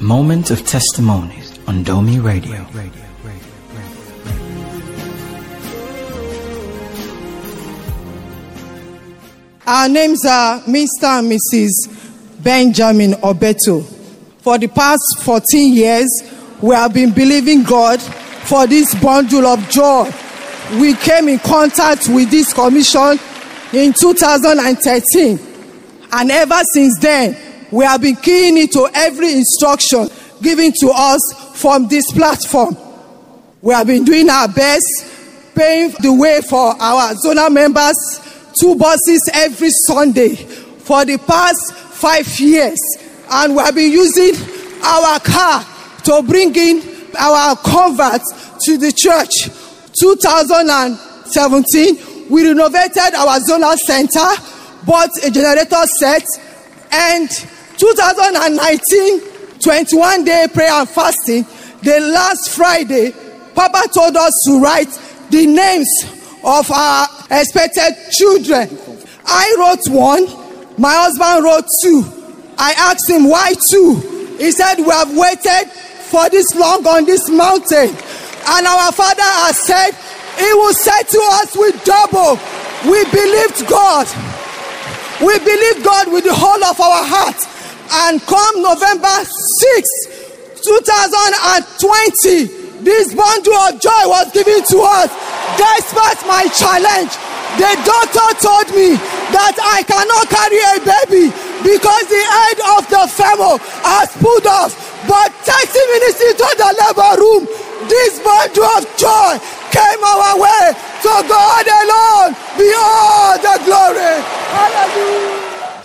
Moment of Testimonies on Domi Radio. Our names are Mr. and Mrs. Benjamin Obeto. For the past 14 years, we have been believing God for this bundle of joy. We came in contact with this commission in 2013. And ever since then, we have been keying into every instruction given to us from this platform. We have been doing our best, paving the way for our zonal members, 2 buses every Sunday for the past 5 years. And we have been using our car to bring in our converts to the church. 2017, we renovated our zonal center, bought a generator set, and 2019, 21-day prayer and fasting, the last Friday, Papa told us to write the names of our expected children. I wrote 1, my husband wrote 2. I asked him, why 2? He said, we have waited for this long on this mountain, and our Father has said, He will say to us with double. We believed God. We believed God with the whole of our heart. And come November 6, 2020, this bundle of joy was given to us. Despite my challenge, the doctor told me that I cannot carry a baby because the head of the femur has pulled off. But 30 minutes into the labor room, this bundle of joy came our way. To God